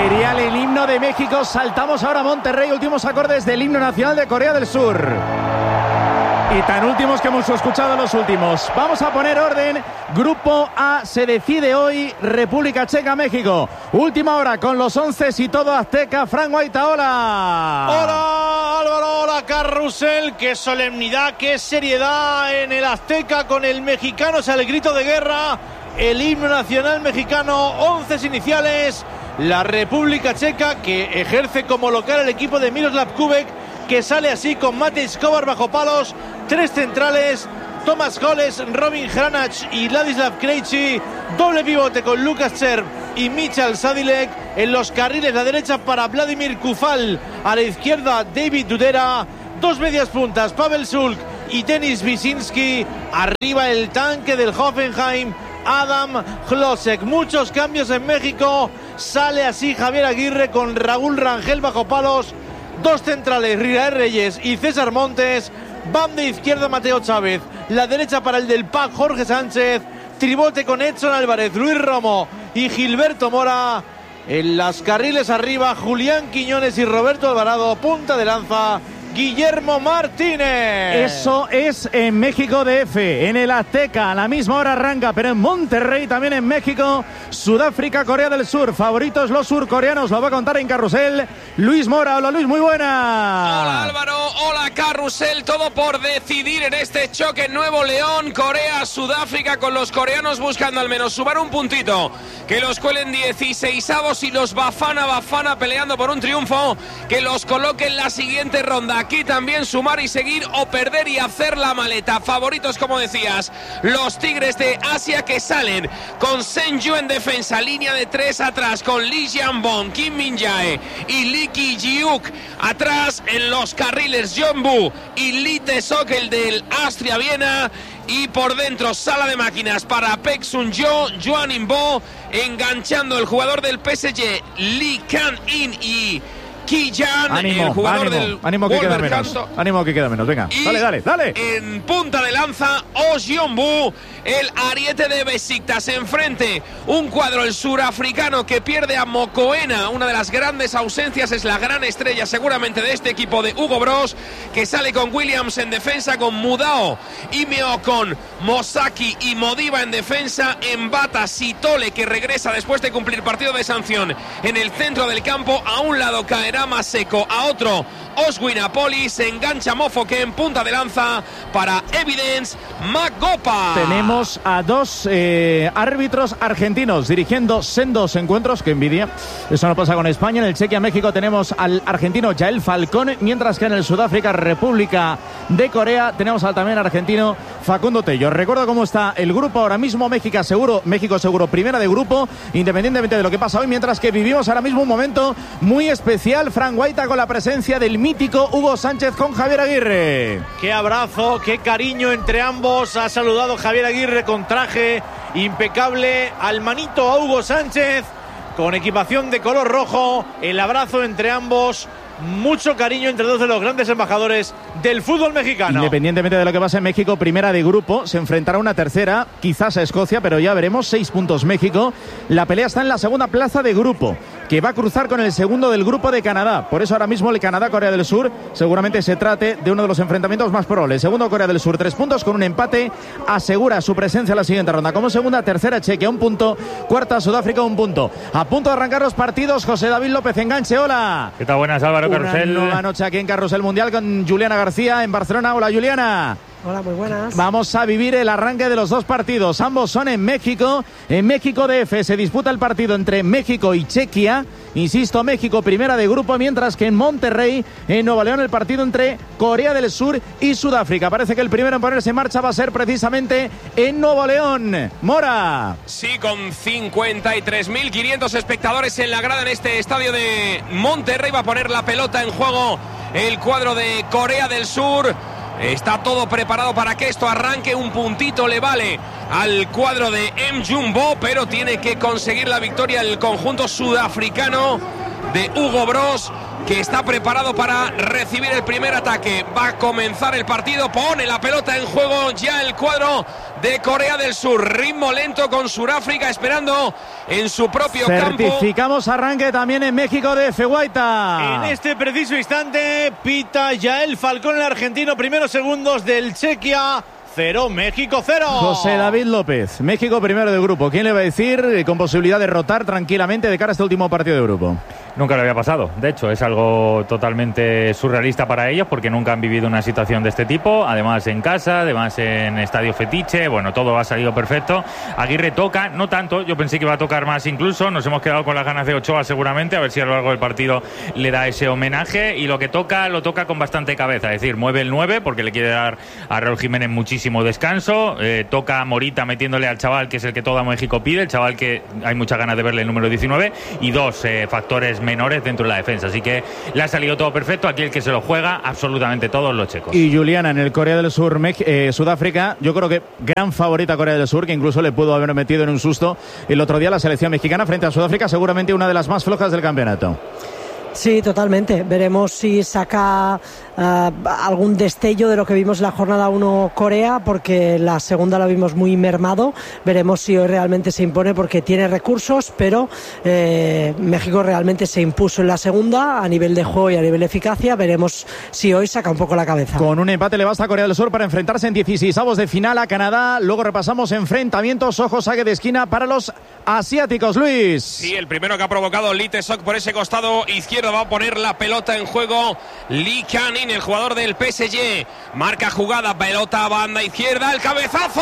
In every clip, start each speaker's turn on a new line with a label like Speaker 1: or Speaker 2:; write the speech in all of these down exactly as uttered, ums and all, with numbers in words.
Speaker 1: Imperial, el himno de México. Saltamos ahora a Monterrey, últimos acordes del himno nacional de Corea del Sur. Y tan últimos que hemos escuchado los últimos. Vamos a poner orden. Grupo A se decide hoy. República Checa, México. Última hora con los once y todo azteca. Fran Guaita, hola.
Speaker 2: Hola Álvaro, hola Carrusel. Qué solemnidad, qué seriedad en el Azteca con el mexicano. Es el grito de guerra. El himno nacional mexicano. Once iniciales. La República Checa, que ejerce como local el equipo de Miroslav Kubek, que sale así con Matej Kovar bajo palos. Tres centrales, Tomas Holes, Robin Hranach y Ladislav Krejci. Doble pivote con Lukas Cherv y Michal Sadilek. En los carriles, la derecha para Vladimir Kufal, a la izquierda David Dudera. Dos medias puntas, Pavel Sulk y Denis Wyszynski. Arriba el tanque del Hoffenheim, Adam Hlosek. Muchos cambios en México. Sale así Javier Aguirre con Raúl Rangel bajo palos. Dos centrales, Israel Reyes y César Montes. Van de izquierda Mateo Chávez, la derecha para el del P A C Jorge Sánchez. Tribote con Edson Álvarez, Luis Romo y Gilberto Mora. En las carriles arriba, Julián Quiñones y Roberto Alvarado. Punta de lanza, Guillermo Martínez.
Speaker 1: Eso es en México D F, en el Azteca. A la misma hora arranca, pero en Monterrey, también en México, Sudáfrica, Corea del Sur. Favoritos los surcoreanos, lo va a contar en Carrusel Luis Mora. Hola Luis, muy buena.
Speaker 3: Hola Álvaro, hola Carrusel. Todo por decidir en este choque Nuevo León, Corea, Sudáfrica, con los coreanos buscando al menos sumar un puntito, que los cuelen dieciseisavos, y los Bafana Bafana peleando por un triunfo que los coloque en la siguiente ronda. Aquí también sumar y seguir, o perder y hacer la maleta. Favoritos, como decías, los Tigres de Asia, que salen con Senju en defensa, línea de tres atrás con Lee Jianbong, Kim Min-jae y Lee Ki-jiuk. Atrás en los carriles Jeonbu y Lee Tae-sok, el del Austria Viena. Y por dentro, sala de máquinas para Paek Sun-jo, Joan In-bo, enganchando el jugador del P S G, Lee Kan-in y Kiyan,
Speaker 1: ánimo,
Speaker 3: el jugador
Speaker 1: ánimo,
Speaker 3: del
Speaker 1: ánimo que queda menos, ánimo que queda menos, venga,
Speaker 3: y
Speaker 1: dale, dale, dale.
Speaker 3: En punta de lanza, Oh Jeonbu, el ariete de Besiktas. Enfrente, un cuadro, el surafricano, que pierde a Mokoena. Una de las grandes ausencias, es la gran estrella seguramente de este equipo de Hugo Bros, que sale con Williams en defensa, con Mudao y Meo, con Mosaki y Modiba en defensa. Embata Sitole, que regresa después de cumplir partido de sanción en el centro del campo. A un lado caerá Maseko, a otro Oswin Apoli. Se engancha Mofoke en punta de lanza para Evidence Magopa.
Speaker 1: Tenemos a dos eh, árbitros argentinos dirigiendo sendos encuentros, que envidia. Eso no pasa con España. En el Chequia-México tenemos al argentino Yael Falcón, mientras que en el Sudáfrica, República de Corea, tenemos al también argentino Facundo Tello. Recuerdo cómo está el grupo ahora mismo. México seguro, México seguro, primera de grupo, independientemente de lo que pasa hoy, mientras que vivimos ahora mismo un momento muy especial. Fran Guaita, con la presencia del mítico Hugo Sánchez con Javier Aguirre.
Speaker 2: Qué abrazo, qué cariño entre ambos. Ha saludado Javier Aguirre con traje impecable al manito, a Hugo Sánchez con equipación de color rojo. El abrazo entre ambos. Mucho cariño entre dos de los grandes embajadores del fútbol mexicano.
Speaker 1: Independientemente de lo que pasa en México, primera de grupo, se enfrentará una tercera, quizás a Escocia, pero ya veremos. Seis puntos México. La pelea está en la segunda plaza de grupo, que va a cruzar con el segundo del grupo de Canadá. Por eso ahora mismo el Canadá-Corea del Sur seguramente se trate de uno de los enfrentamientos más probables. Segundo, Corea del Sur, tres puntos, con un empate asegura su presencia en la siguiente ronda. Como segunda, tercera Chequia, un punto. Cuarta, Sudáfrica, un punto. A punto de arrancar los partidos, José David López Enganche, hola.
Speaker 4: ¿Qué tal? Buenas, Álvaro.
Speaker 1: Una
Speaker 4: Carrusel.
Speaker 1: nueva noche aquí en Carrusel Mundial con Juliana García en Barcelona. Hola, Juliana.
Speaker 5: Hola, muy buenas.
Speaker 1: Vamos a vivir el arranque de los dos partidos. Ambos son en México. En México D F se disputa el partido entre México y Chequia. Insisto, México primera de grupo, mientras que en Monterrey, en Nuevo León, el partido entre Corea del Sur y Sudáfrica. Parece que el primero en ponerse en marcha va a ser precisamente en Nuevo León. Mora.
Speaker 3: Sí, con cincuenta y tres mil quinientos espectadores en la grada en este estadio de Monterrey. Va a poner la pelota en juego el cuadro de Corea del Sur. Está todo preparado para que esto arranque. Un puntito le vale al cuadro de M. Jumbo, pero tiene que conseguir la victoria el conjunto sudafricano de Hugo Bros, que está preparado para recibir el primer ataque. Va a comenzar el partido, pone la pelota en juego ya el cuadro de Corea del Sur. Ritmo lento con Sudáfrica esperando en su propio campo.
Speaker 1: Certificamos arranque también en México de Feguaita.
Speaker 2: En este preciso instante pita Yael Falcón, el argentino, primeros segundos del Chequia. Cero, México cero.
Speaker 1: José David López, México primero de grupo. ¿Quién le va a decir con posibilidad de rotar tranquilamente de cara a este último partido de grupo?
Speaker 4: Nunca lo había pasado. De hecho, es algo totalmente surrealista para ellos porque nunca han vivido una situación de este tipo. Además en casa, además en estadio fetiche. Bueno, todo ha salido perfecto. Aguirre toca, no tanto. Yo pensé que iba a tocar más incluso. Nos hemos quedado con las ganas de Ochoa seguramente. A ver si a lo largo del partido le da ese homenaje. Y lo que toca, lo toca con bastante cabeza. Es decir, mueve el nueve porque le quiere dar a Raúl Jiménez muchísimo descanso. Eh, toca a Morita metiéndole al chaval que es el que todo México pide. El chaval que hay muchas ganas de verle, el número diecinueve. Y dos eh, factores menores dentro de la defensa, así que le ha salido todo perfecto. Aquí el que se lo juega absolutamente todos los checos.
Speaker 1: Y Juliana, en el Corea del Sur, eh, Sudáfrica, yo creo que gran favorita Corea del Sur, que incluso le pudo haber metido en un susto el otro día la selección mexicana frente a Sudáfrica, seguramente una de las más flojas del campeonato.
Speaker 5: Sí, totalmente. Veremos si saca uh, algún destello de lo que vimos en la jornada uno Corea, porque la segunda la vimos muy mermado. Veremos si hoy realmente se impone porque tiene recursos, pero eh, México realmente se impuso en la segunda a nivel de juego y a nivel de eficacia. Veremos si hoy saca un poco la cabeza.
Speaker 1: Con un empate le basta a Corea del Sur para enfrentarse en dieciseisavos de final a Canadá. Luego repasamos enfrentamientos, ojo, saque de esquina para los asiáticos, Luis.
Speaker 3: Sí, el primero que ha provocado Lee Tae-seok por ese costado izquierdo. Va a poner la pelota en juego Lee Kang-in, el jugador del P S G. Marca jugada, pelota a banda izquierda, el cabezazo.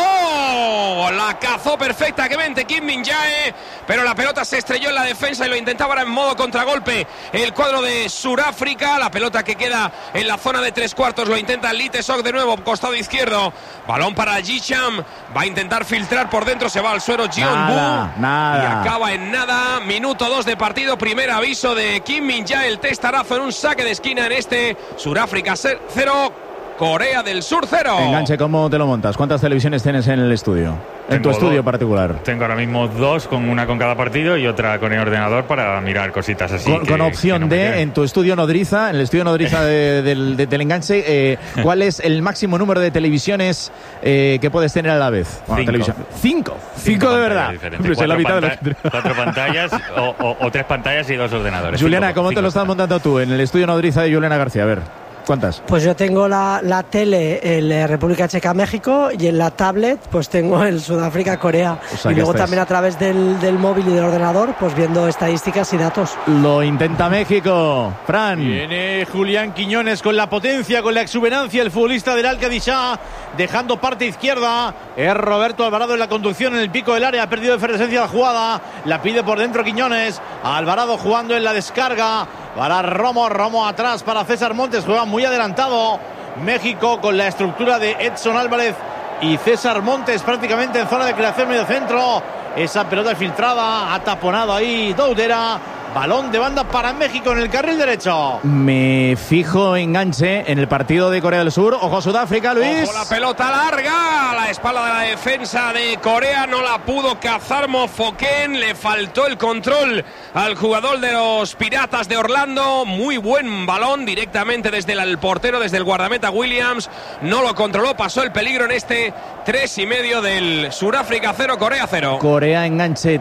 Speaker 3: La cazó perfectamente Kim Min-jae, pero la pelota se estrelló en la defensa y lo intentaba ahora en modo contragolpe el cuadro de Sudáfrica. La pelota que queda en la zona de tres cuartos lo intenta Lee Tae-seok de nuevo, costado izquierdo. Balón para Ji Cham, va a intentar filtrar por dentro, se va al suelo Jeonbu.
Speaker 1: Nada.
Speaker 3: Y acaba en nada. Minuto dos de partido, primer aviso de Kim Min-jae. El testarazo en un saque de esquina en este Sudáfrica cero, Corea del Sur cero.
Speaker 1: Enganche, ¿cómo te lo montas? ¿Cuántas televisiones tienes en el estudio? En tu estudio
Speaker 4: dos,
Speaker 1: particular.
Speaker 4: Tengo ahora mismo dos, con una con cada partido y otra con el ordenador para mirar cositas así.
Speaker 1: Con,
Speaker 4: que,
Speaker 1: con opción
Speaker 4: que no
Speaker 1: de, en tu estudio nodriza, en el estudio nodriza de, del, de, del enganche, eh, ¿cuál es el máximo número de televisiones eh, que puedes tener a la vez?
Speaker 4: Bueno,
Speaker 1: Cinco. Televisión. Cinco. Cinco, Cinco de verdad.
Speaker 4: Cuatro,
Speaker 1: la mitad
Speaker 4: panta-
Speaker 1: de los...
Speaker 4: cuatro pantallas o, o, o tres pantallas y dos ordenadores.
Speaker 1: Juliana,
Speaker 4: cinco,
Speaker 1: ¿cómo
Speaker 4: cinco
Speaker 1: te lo estás montando tú en el estudio nodriza de Juliana García? A ver. ¿Cuántas?
Speaker 5: Pues yo tengo la, la tele en la República Checa, México, y en la tablet pues tengo el Sudáfrica, Corea.
Speaker 1: O sea,
Speaker 5: y luego
Speaker 1: estáis...
Speaker 5: también a través del, del móvil y del ordenador, pues viendo estadísticas y datos.
Speaker 1: Lo intenta México. Fran.
Speaker 2: Viene Julián Quiñones con la potencia, con la exuberancia, el futbolista del Al-Qadisha, dejando parte izquierda. Es Roberto Alvarado en la conducción en el pico del área, ha perdido efervescencia la jugada, la pide por dentro Quiñones. Alvarado jugando en la descarga para Romo, Romo atrás para César Montes, juega muy adelantado México con la estructura de Edson Álvarez y César Montes prácticamente en zona de creación medio centro. Esa pelota filtrada, ha taponado ahí Doudera. Balón de banda para México en el carril derecho.
Speaker 1: Me fijo enganche en el partido de Corea del Sur. Ojo Sudáfrica, Luis.
Speaker 3: Ojo la pelota larga a la espalda de la defensa de Corea. No la pudo cazar Mofoken. Le faltó el control al jugador de los Piratas de Orlando. Muy buen balón directamente desde el portero, desde el guardameta Williams. No lo controló, pasó el peligro en este tres y medio del Sudáfrica cero, Corea cero.
Speaker 1: Corea enganche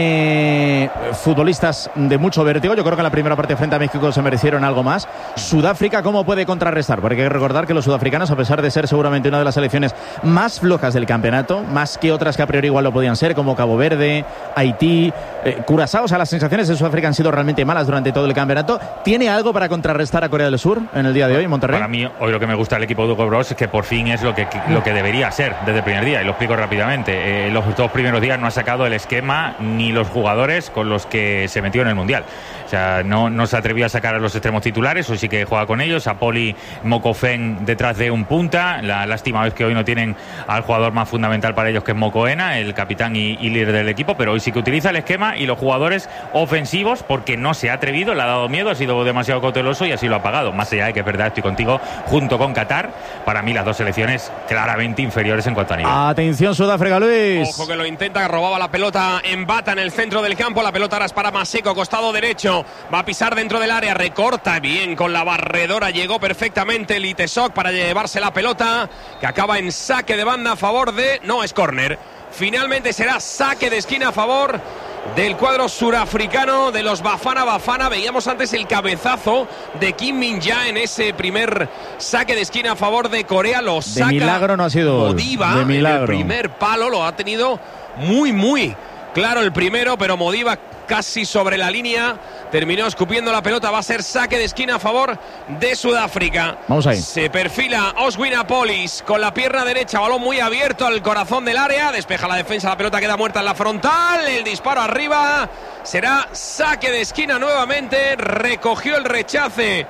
Speaker 1: tiene futbolistas de mucho vértigo. Yo creo que en la primera parte frente a México se merecieron algo más. Sudáfrica, ¿cómo puede contrarrestar? Porque hay que recordar que los sudafricanos, a pesar de ser seguramente una de las selecciones más flojas del campeonato, más que otras que a priori igual lo podían ser, como Cabo Verde, Haití, eh, Curazao, o sea, las sensaciones de Sudáfrica han sido realmente malas durante todo el campeonato. ¿Tiene algo para contrarrestar a Corea del Sur en el día de hoy en Monterrey?
Speaker 4: Para mí, hoy lo que me gusta del equipo de Hugo Bros es que por fin es lo que, lo que debería ser desde el primer día, y lo explico rápidamente. Eh, los dos primeros días no ha sacado el esquema ni los jugadores con los que se metió en el Mundial. O sea, no, no se atrevió a sacar a los extremos titulares, hoy sí que juega con ellos, a Poli Mokofen detrás de un punta. La lástima es que hoy no tienen al jugador más fundamental para ellos, que es Mokoena, el capitán y, y líder del equipo, pero hoy sí que utiliza el esquema y los jugadores ofensivos, porque no se ha atrevido, le ha dado miedo, ha sido demasiado cauteloso y así lo ha pagado. Más allá de que es verdad, estoy contigo, junto con Qatar, para mí las dos selecciones claramente inferiores en cuanto a nivel.
Speaker 1: Atención Sudáfrica, Luis.
Speaker 3: Ojo que lo intenta, robaba la pelota en bata en el centro del campo, la pelota ahora es para Maseko, costado costado derecho. Va a pisar dentro del área, recorta bien con la barredora. Llegó perfectamente Litesok para llevarse la pelota, que acaba en saque de banda a favor de... No, es córner. Finalmente será saque de esquina a favor del cuadro surafricano de los Bafana Bafana. Veíamos antes el cabezazo de Kim Min-jae en ese primer saque de esquina a favor de Corea. Lo saca
Speaker 1: de milagro no ha sido
Speaker 3: Modiba
Speaker 1: de milagro.
Speaker 3: En el primer palo lo ha tenido muy muy claro el primero, pero Modiba casi sobre la línea terminó escupiendo la pelota. Va a ser saque de esquina a favor de Sudáfrica.
Speaker 1: Vamos ahí.
Speaker 3: Se perfila Oswin Apolis con la pierna derecha, balón muy abierto al corazón del área, despeja la defensa, la pelota queda muerta en la frontal, el disparo arriba, será saque de esquina nuevamente. Recogió el rechace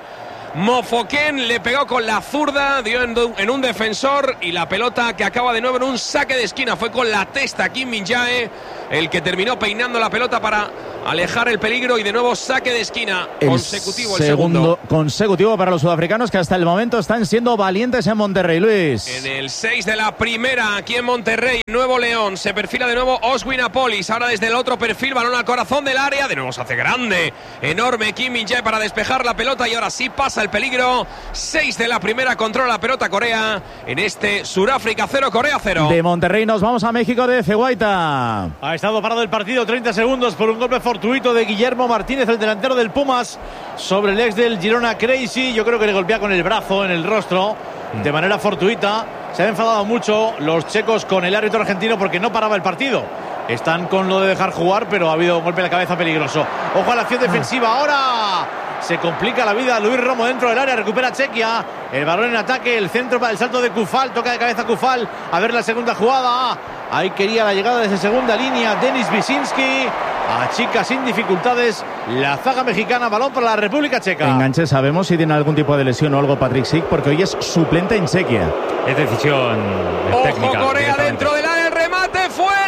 Speaker 3: Mofoken, le pegó con la zurda, dio en un defensor y la pelota que acaba de nuevo en un saque de esquina fue con la testa Kim Min-jae, el que terminó peinando la pelota para alejar el peligro, y de nuevo saque de esquina
Speaker 1: el
Speaker 3: consecutivo, el
Speaker 1: segundo,
Speaker 3: segundo
Speaker 1: consecutivo para los sudafricanos, que hasta el momento están siendo valientes en Monterrey. Luis,
Speaker 3: en el seis de la primera aquí en Monterrey, Nuevo León, se perfila de nuevo Oswin Apolis, ahora desde el otro perfil, balón al corazón del área, de nuevo se hace grande, enorme Kim Min-jae para despejar la pelota, y ahora sí pasa el peligro. Seis de la primera, controla la pelota Corea en este Sudáfrica cero, Corea cero.
Speaker 1: De Monterrey nos vamos a México de Ceguaita.
Speaker 2: Ha estado parado el partido treinta segundos por un golpe fortuito de Guillermo Martínez, el delantero del Pumas, sobre el ex del Girona Crazy. Yo creo que le golpea con el brazo en el rostro de manera fortuita. Se han enfadado mucho los checos con el árbitro argentino porque no paraba el partido. Están con lo de dejar jugar, pero ha habido un golpe en la cabeza peligroso. Ojo a la acción defensiva ahora. Se complica la vida Luis Romo dentro del área, recupera Chequia, el balón en ataque, el centro para el salto de Kufal, toca de cabeza Kufal, a ver la segunda jugada, ahí quería la llegada desde segunda línea Denis Wyszynski, achica sin dificultades la zaga mexicana, balón para la República Checa.
Speaker 1: Enganche, ¿sabemos si tiene algún tipo de lesión o algo Patrick Schick? Porque hoy es suplente en Chequia.
Speaker 4: Es decisión
Speaker 3: Ojo,
Speaker 4: técnica.
Speaker 3: Corea dentro del área, el remate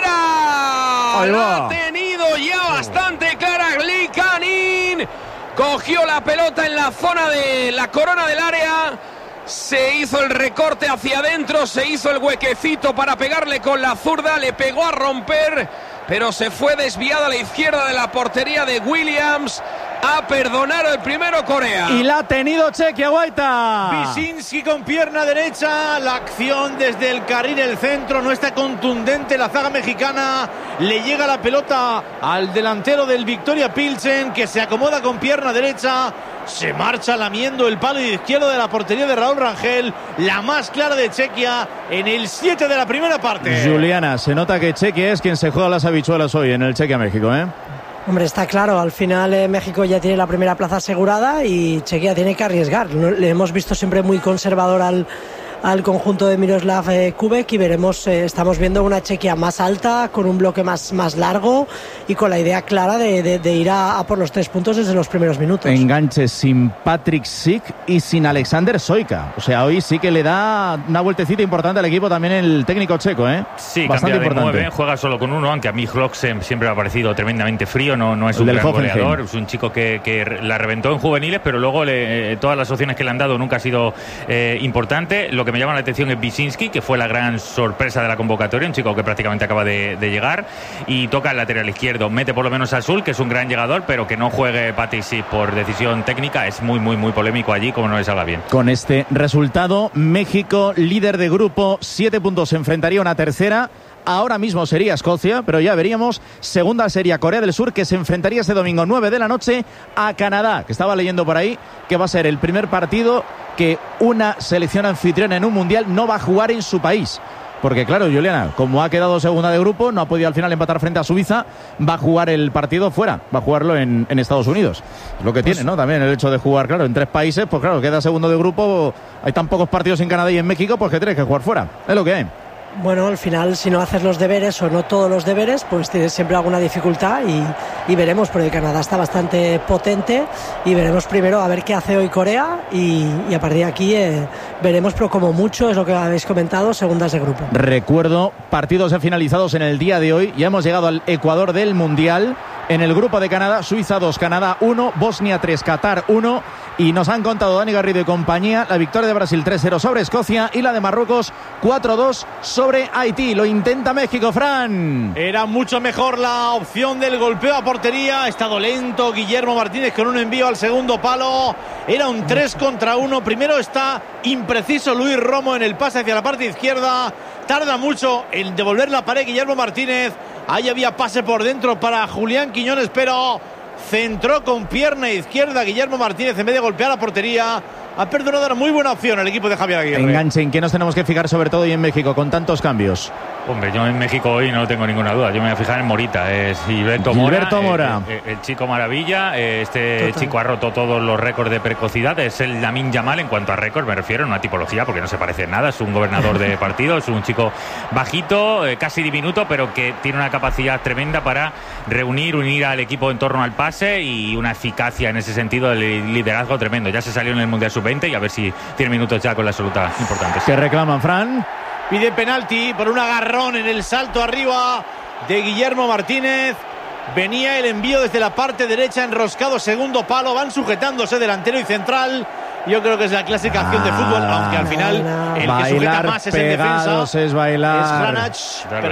Speaker 3: fuera.
Speaker 1: Ahí
Speaker 3: Lo
Speaker 1: va.
Speaker 3: ha tenido ya bastante clara Lee Canin. Cogió la pelota en la zona de la corona del área, se hizo el recorte hacia adentro, se hizo el huequecito para pegarle con la zurda, le pegó a romper, pero se fue desviada a la izquierda de la portería de Williams. A perdonar el primero Corea.
Speaker 1: Y la ha tenido Chequia, Guaita.
Speaker 2: Wyszynski con pierna derecha, la acción desde el carril del centro, no está contundente la zaga mexicana, le llega la pelota al delantero del Victoria Pilsen, que se acomoda con pierna derecha, se marcha lamiendo el palo izquierdo de la portería de Raúl Rangel, la más clara de Chequia en el siete de la primera parte.
Speaker 1: Juliana, se nota que Chequia es quien se juega las habichuelas hoy en el Chequia México, ¿eh?
Speaker 5: Hombre, está claro, al final eh, México ya tiene la primera plaza asegurada y Chequia tiene que arriesgar. No, le hemos visto siempre muy conservador al, al conjunto de Miroslav eh, Kubek, y veremos, eh, estamos viendo una Chequia más alta, con un bloque más, más largo y con la idea clara de, de, de ir a, a por los tres puntos desde los primeros minutos.
Speaker 1: Enganche sin Patrick Schick y sin Alexander Soika. O sea, hoy sí que le da una vueltecita importante al equipo también el técnico checo, ¿eh?
Speaker 4: Sí,
Speaker 1: bastante
Speaker 4: cambia de
Speaker 1: importante.
Speaker 4: nueve, juega solo con uno, aunque a mí Hloxem siempre me ha parecido tremendamente frío, no, no es
Speaker 1: El
Speaker 4: un
Speaker 1: del
Speaker 4: gran
Speaker 1: Hoffenheim.
Speaker 4: goleador, es un chico que, que la reventó en juveniles, pero luego le, eh, todas las opciones que le han dado nunca ha sido eh, importante. Lo que me llama la atención es Wyszynski, que fue la gran sorpresa de la convocatoria, un chico que prácticamente acaba de, de llegar, y toca el lateral izquierdo, mete por lo menos a Sul, que es un gran llegador, pero que no juegue Patrick Schick por decisión técnica, es muy muy muy polémico allí, como no le salga bien.
Speaker 1: Con este resultado, México, líder de grupo, siete puntos, se enfrentaría a una tercera. Ahora mismo sería Escocia, pero ya veríamos. Segunda sería Corea del Sur, que se enfrentaría este domingo nueve de la noche a Canadá, que estaba leyendo por ahí que va a ser el primer partido que una selección anfitriona en un mundial no va a jugar en su país. Porque claro, Juliana, como ha quedado segunda de grupo, no ha podido al final empatar frente a Suiza, va a jugar el partido fuera, va a jugarlo en, en Estados Unidos. Es lo que pues, tiene, ¿no? También el hecho de jugar, claro, en tres países, pues claro, queda segundo de grupo, hay tan pocos partidos en Canadá y en México, pues que tienes que jugar fuera. Es lo que hay.
Speaker 5: Bueno, al final, si no haces los deberes o no todos los deberes, pues tienes siempre alguna dificultad y, y veremos, porque Canadá está bastante potente y veremos primero a ver qué hace hoy Corea y, y a partir de aquí eh, veremos, pero como mucho, es lo que habéis comentado, segundas de grupo.
Speaker 1: Recuerdo, partidos ya finalizados en el día de hoy, ya hemos llegado al Ecuador del Mundial. en el grupo de Canadá. Suiza dos, Canadá uno, Bosnia tres, Qatar uno. Y nos han contado Dani Garrido y compañía la victoria de Brasil tres cero sobre Escocia y la de Marruecos cuatro dos sobre Haití. Lo intenta México, Fran.
Speaker 2: Era mucho mejor la opción del golpeo a portería. Ha estado lento Guillermo Martínez con un envío al segundo palo. Era un tres contra uno. Primero está impreciso Luis Romo en el pase hacia la parte izquierda. Tarda mucho en devolver la pared Guillermo Martínez. Ahí había pase por dentro para Julián Quiñones, pero centró con pierna izquierda Guillermo Martínez en vez de golpear la portería. Ha perdonado una muy buena opción el equipo de Javier Aguirre.
Speaker 1: Enganche, ¿en qué nos tenemos que fijar sobre todo hoy en México con tantos cambios?
Speaker 4: Hombre, yo en México hoy no tengo ninguna duda. Yo me voy a fijar en Morita. Es Gilberto Mora.
Speaker 1: Gilberto Mora.
Speaker 4: El, el, el chico maravilla. Este Total. chico ha roto todos los récords de precocidad. Es el Lamine Yamal en cuanto a récords. Me refiero a una tipología porque no se parece en nada. Es un gobernador de partido. Es un chico bajito, eh, casi diminuto, pero que tiene una capacidad tremenda para reunir, unir al equipo en torno al pase y una eficacia en ese sentido de liderazgo tremendo. Ya se salió en el Mundial sub veinte y a ver si tiene minutos ya con la absoluta importante.
Speaker 1: ¿Qué reclaman, Fran?
Speaker 2: Pide penalti por un agarrón en el salto arriba de Guillermo Martínez. Venía el envío desde la parte derecha, enroscado segundo palo. Van sujetándose delantero y central. Yo creo que es la clásica acción de fútbol, aunque al final el que sujeta más es en defensa.
Speaker 1: Es bailar.
Speaker 2: Es Hranach.